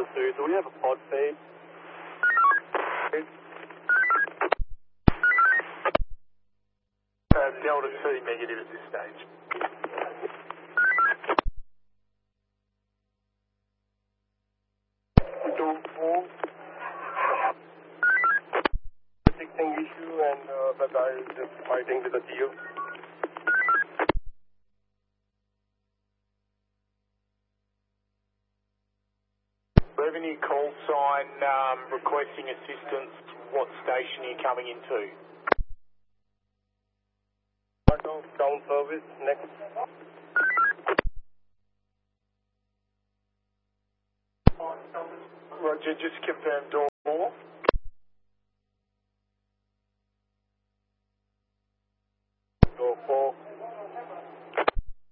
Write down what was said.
2, do we have a pod feed? Delta 2 negative at this stage. Don't fall. Fixing issue and the guy is just fighting with the deal. Revenue call sign requesting assistance. What station are you coming into? Down service next. Roger, just confirm door.